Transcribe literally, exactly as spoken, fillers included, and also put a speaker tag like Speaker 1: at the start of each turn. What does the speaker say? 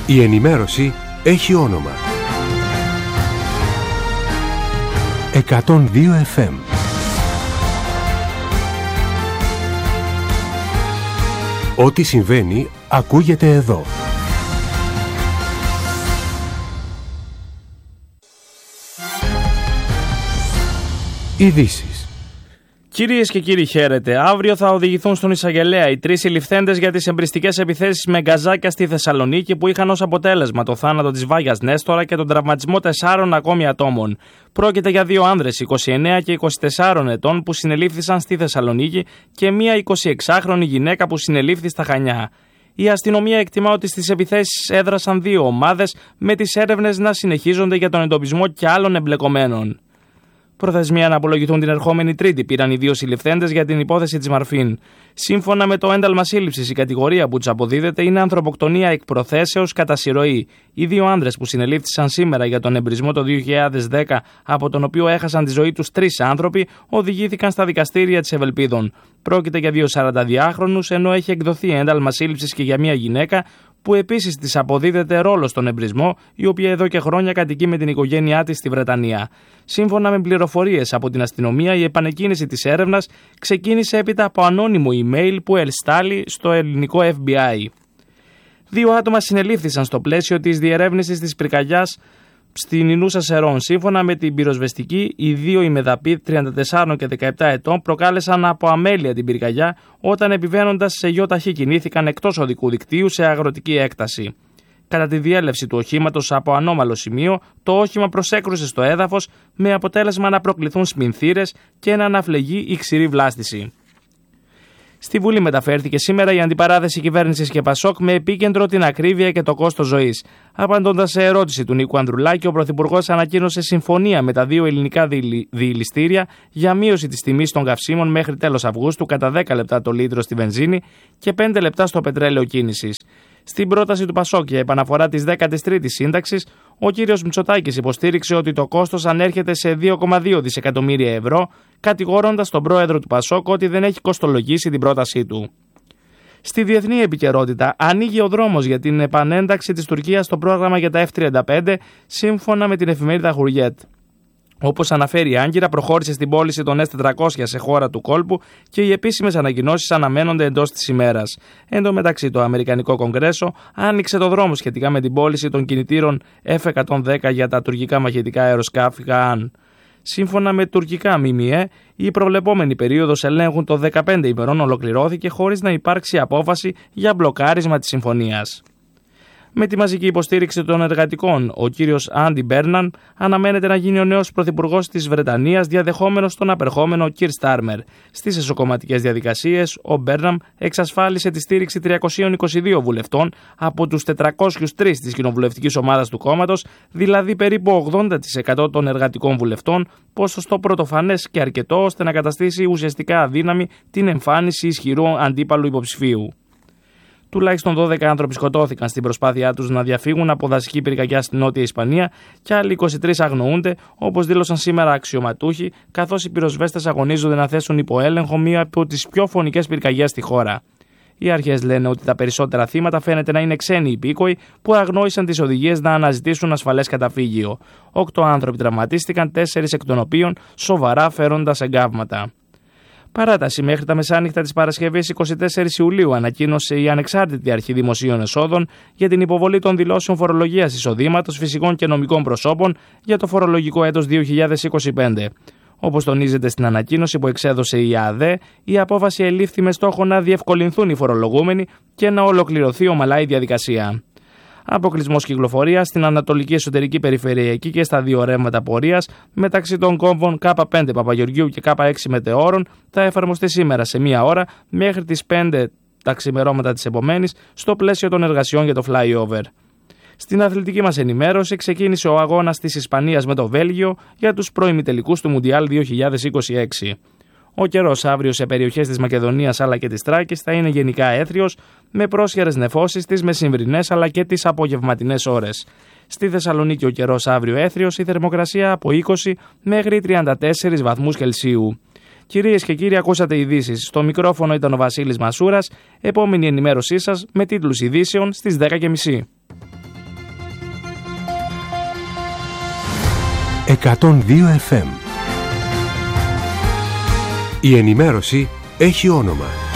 Speaker 1: Η ενημέρωση έχει όνομα. εκατόν δύο εφ εμ. Ό,τι συμβαίνει ακούγεται εδώ. Ειδήσεις.
Speaker 2: Κυρίες και κύριοι, χαίρετε. Αύριο θα οδηγηθούν στον εισαγγελέα οι τρεις συλληφθέντες για τις εμπριστικές επιθέσεις με γκαζάκια στη Θεσσαλονίκη που είχαν ως αποτέλεσμα το θάνατο της Βάγιας Νέστορα και τον τραυματισμό τεσσάρων ακόμη ατόμων. Πρόκειται για δύο άνδρες είκοσι εννέα και είκοσι τεσσάρων ετών που συνελήφθησαν στη Θεσσαλονίκη και μία εικοσιεξάχρονη γυναίκα που συνελήφθη στα Χανιά. Η αστυνομία εκτιμά ότι στις επιθέσεις έδρασαν δύο ομάδες, με τις έρευνες να συνεχίζονται για τον εντοπισμό και άλλων εμπλεκομένων. Προθεσμία να απολογηθούν την ερχόμενη Τρίτη πήραν οι δύο συλληφθέντες για την υπόθεση της Μαρφίν. Σύμφωνα με το ένταλμα σύλληψης, η κατηγορία που τους αποδίδεται είναι ανθρωποκτονία εκ προθέσεως κατά συρροή. Οι δύο άνδρες που συνελήφθησαν σήμερα για τον εμπρισμό το δύο χιλιάδες δέκα, από τον οποίο έχασαν τη ζωή τους τρεις άνθρωποι, οδηγήθηκαν στα δικαστήρια της Ευελπίδων. Πρόκειται για δύο σαρανταδυάχρονους, ενώ έχει εκδοθεί ένταλμα σύλληψης και για μια γυναίκα, που επίσης της αποδίδεται ρόλο στον εμπρισμό, η οποία εδώ και χρόνια κατοικεί με την οικογένειά της στη Βρετανία. Σύμφωνα με πληροφορίες από την αστυνομία, η επανεκκίνηση της έρευνας ξεκίνησε έπειτα από ανώνυμο email που ελστάλει στο ελληνικό εφ μπι άι. Δύο άτομα συνελήφθησαν στο πλαίσιο της διερεύνησης της πυρκαγιάς στην Ινούσα Σερών. Σύμφωνα με την πυροσβεστική, οι δύο ημεδαποί τριάντα τέσσερα και δεκαεπτά ετών προκάλεσαν από αμέλεια την πυρκαγιά όταν επιβαίνοντας σε γιοταχή κινήθηκαν εκτός οδικού δικτύου σε αγροτική έκταση. Κατά τη διέλευση του οχήματος από ανώμαλο σημείο, το όχημα προσέκρουσε στο έδαφος με αποτέλεσμα να προκληθούν σπινθήρες και να αναφλεγεί η ξηρή βλάστηση. Στη Βουλή μεταφέρθηκε σήμερα η αντιπαράθεση κυβέρνησης και Πασόκ με επίκεντρο την ακρίβεια και το κόστος ζωής. Απαντώντας σε ερώτηση του Νίκου Ανδρουλάκη, ο Πρωθυπουργός ανακοίνωσε συμφωνία με τα δύο ελληνικά διηλιστήρια για μείωση της τιμής των καυσίμων μέχρι τέλος Αυγούστου κατά δέκα λεπτά το λίτρο στη βενζίνη και πέντε λεπτά στο πετρέλαιο κίνησης. Στην πρόταση του Πασόκ για επαναφορά της δέκατης τρίτης σύνταξης, ο κύριος Μητσοτάκης υποστήριξε ότι το κόστος ανέρχεται σε δύο κόμμα δύο δισεκατομμύρια ευρώ, κατηγορώντας τον πρόεδρο του Πασόκ ότι δεν έχει κοστολογήσει την πρότασή του. Στη διεθνή επικαιρότητα, ανοίγει ο δρόμος για την επανένταξη της Τουρκίας στο πρόγραμμα για τα εφ τριάντα πέντε, σύμφωνα με την εφημερίδα Χουριέτ. Όπως αναφέρει η Άγκυρα, προχώρησε στην πώληση των ες τετρακόσια σε χώρα του κόλπου και οι επίσημες ανακοινώσεις αναμένονται εντός της ημέρας. Εν τω μεταξύ, το Αμερικανικό Κογκρέσο άνοιξε το δρόμο σχετικά με την πώληση των κινητήρων εφ εκατόν δέκα για τα τουρκικά μαχητικά αεροσκάφη Γκαάν. Σύμφωνα με τουρκικά ΜΜΕ, η προβλεπόμενη περίοδος ελέγχου των δεκαπέντε ημερών ολοκληρώθηκε χωρίς να υπάρξει απόφαση για μπλοκάρισμα της συμφωνίας. Με τη μαζική υποστήριξη των εργατικών, ο κύριος Άντι Μπέρναν αναμένεται να γίνει ο νέος πρωθυπουργός της Βρετανίας, διαδεχόμενος τον απερχόμενο Κιρ Στάρμερ. Στις εσωκομματικές διαδικασίες, ο Μπέρναμ εξασφάλισε τη στήριξη τριακοσίων είκοσι δύο βουλευτών από τους τετρακόσιους τρεις της κοινοβουλευτικής ομάδας του κόμματος, δηλαδή περίπου ογδόντα τοις εκατό των εργατικών βουλευτών, ποσοστό πρωτοφανές και αρκετό ώστε να καταστήσει ουσιαστικά αδύναμη την εμφάνιση ισχυρού αντίπαλου υποψηφίου. Τουλάχιστον δώδεκα άνθρωποι σκοτώθηκαν στην προσπάθειά τους να διαφύγουν από δασική πυρκαγιά στην Νότια Ισπανία και άλλοι είκοσι τρεις αγνοούνται, όπως δήλωσαν σήμερα αξιωματούχοι, καθώς οι πυροσβέστες αγωνίζονται να θέσουν υπό έλεγχο μία από τις πιο φωνικές πυρκαγιές στη χώρα. Οι αρχές λένε ότι τα περισσότερα θύματα φαίνεται να είναι ξένοι υπήκοοι που αγνόησαν τις οδηγίες να αναζητήσουν ασφαλές καταφύγιο. Οκτώ άνθρωποι τραυματίστηκαν, τέσσερις εκ των οποίων σοβαρά φέροντας εγκάβματα. Παράταση μέχρι τα μεσάνυχτα της Παρασκευής εικοστή τέταρτη Ιουλίου ανακοίνωσε η Ανεξάρτητη Αρχή Δημοσίων Εσόδων για την υποβολή των δηλώσεων φορολογίας εισοδήματος φυσικών και νομικών προσώπων για το φορολογικό έτος δύο χιλιάδες είκοσι πέντε. Όπως τονίζεται στην ανακοίνωση που εξέδωσε η ΑΔΕ, η απόφαση ελήφθη με στόχο να διευκολυνθούν οι φορολογούμενοι και να ολοκληρωθεί ομαλά η διαδικασία. Αποκλεισμός κυκλοφορίας στην Ανατολική Εσωτερική Περιφερειακή και στα δύο ρεύματα πορείας μεταξύ των κόμβων Κ πέντε Παπαγεωργίου και Κ έξι Μετεώρων θα εφαρμοστεί σήμερα σε μία ώρα μέχρι τις πέντε τα ξημερώματα της επομένης στο πλαίσιο των εργασιών για το flyover. Στην αθλητική μας ενημέρωση ξεκίνησε ο αγώνας της Ισπανίας με το Βέλγιο για τους προημιτελικούς του Μουντιάλ δύο χιλιάδες είκοσι έξι. Ο καιρός αύριο σε περιοχές της Μακεδονίας αλλά και της Θράκης θα είναι γενικά έθριος, με πρόσχερες νεφώσεις τις μεσημβρινές αλλά και τις απογευματινές ώρες. Στη Θεσσαλονίκη ο καιρός αύριο έθριος, η θερμοκρασία από είκοσι μέχρι τριάντα τέσσερις βαθμούς Κελσίου. Κυρίες και κύριοι, ακούσατε ειδήσεις. Στο μικρόφωνο ήταν ο Βασίλης Μασούρας. Επόμενη ενημέρωσή σας με τίτλους ειδήσεων στις δέκα και μισή.
Speaker 1: εκατόν δύο εφ εμ. Η ενημέρωση έχει όνομα.